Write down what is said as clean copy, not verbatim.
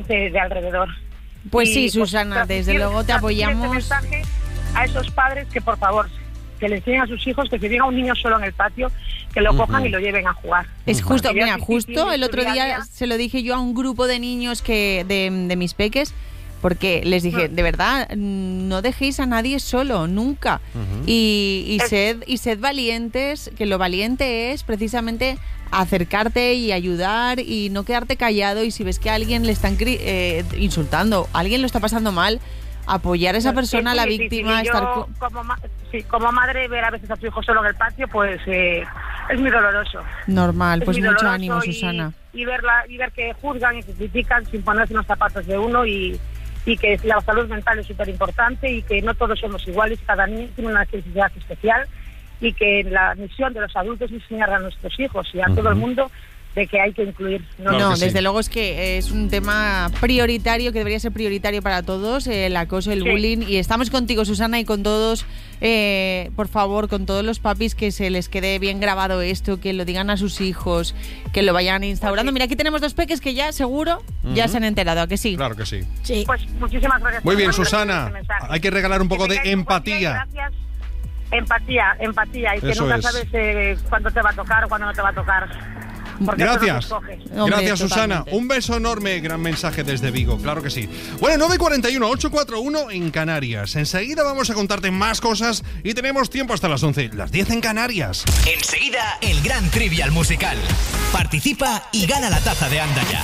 de alrededor. Pues Y, sí, Susana, desde luego te apoyamos. Este mensaje a esos padres que, por favor, que les enseñen a sus hijos que si llega un niño solo en el patio, que lo cojan y lo lleven a jugar. Es justo, Porque mira, justo el otro día día se lo dije yo a un grupo de niños de mis peques, porque les dije, de verdad, no dejéis a nadie solo, nunca. Y sed valientes, que lo valiente es precisamente acercarte y ayudar y no quedarte callado, y si ves que a alguien le están insultando, alguien lo está pasando mal, apoyar a esa persona, a la víctima. Yo, como madre, ver a veces a tu hijo solo en el patio, pues es muy doloroso. Normal, pues mucho ánimo, y, Susana. Y ver que juzgan y que critican sin ponerse en los zapatos de uno, y que la salud mental es súper importante, y que no todos somos iguales, cada niño tiene una necesidad especial, y que la misión de los adultos es enseñar a nuestros hijos y a todo el mundo de que hay que incluir. No, desde luego es que es un tema prioritario, que debería ser prioritario para todos, el acoso, el bullying, y estamos contigo, Susana, y con todos, por favor, con todos los papis, que se les quede bien grabado esto, que lo digan a sus hijos, que lo vayan instaurando. Mira, aquí tenemos 2 peques que ya seguro ya se han enterado, ¿a que sí? Claro que sí. Sí. Pues muchísimas gracias. Muy bien, Susana, hay que regalar un poco de empatía. Gracias. Empatía, y que Eso nunca es. sabes cuándo te va a tocar o cuándo no te va a tocar. Gracias. Hombre, Gracias, Susana. totalmente. Un beso enorme, gran mensaje desde Vigo, claro que sí. Bueno, 9:41, 8:41 en Canarias. Enseguida vamos a contarte más cosas y tenemos tiempo hasta las 11, las 10 en Canarias. Enseguida, el gran Trivial musical. Participa y gana la taza de Anda Ya.